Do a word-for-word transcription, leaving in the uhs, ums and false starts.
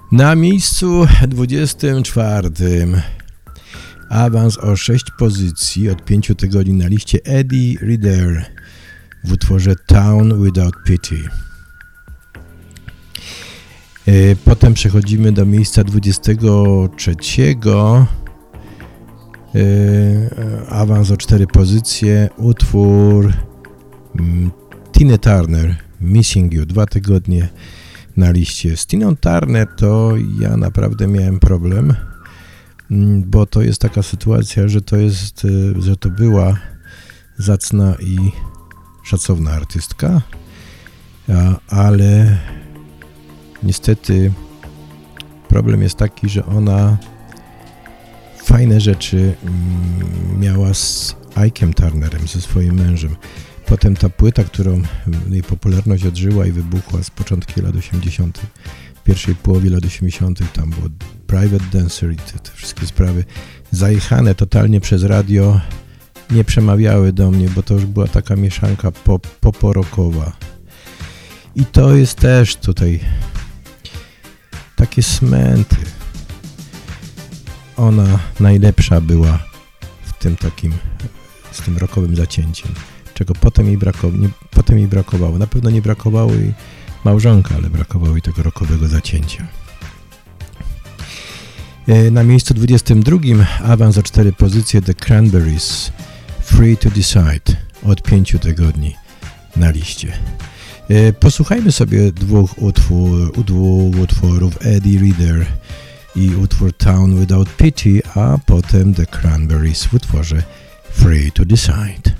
Na miejscu dwudziestym czwartym awans o sześć pozycji od pięciu tygodni na liście Eddie Reader w utworze Town Without Pity. Potem przechodzimy do miejsca dwudziestego trzeciego. Awans o cztery pozycje, utwór Tina Turner, Missing You, dwa tygodnie na liście. Z Tiną Turner to ja naprawdę miałem problem, bo to jest taka sytuacja, że to jest, że to była zacna i szacowna artystka, ale niestety problem jest taki, że ona fajne rzeczy miała z Ike'em Turnerem, ze swoim mężem. Potem ta płyta, którą jej popularność odżyła i wybuchła z początku lat osiemdziesiątych, w pierwszej połowie lat osiemdziesiątych, tam było Private Dancer i te, te wszystkie sprawy zajechane totalnie przez radio, nie przemawiały do mnie, bo to już była taka mieszanka pop, poporokowa. I to jest też tutaj takie smęty. Ona najlepsza była w tym takim, z tym rockowym zacięciem, czego potem jej, brako, nie, potem jej brakowało. Na pewno nie brakowało jej małżonka, ale brakowało jej tego rockowego zacięcia. Na miejscu dwudziestym drugim awans o cztery pozycje The Cranberries, Free to Decide, od pięciu tygodni na liście. Posłuchajmy sobie dwóch, utwór, dwóch utworów Eddie Reader i utwór Town Without Pity, a potem The Cranberries w utworze Free to Decide.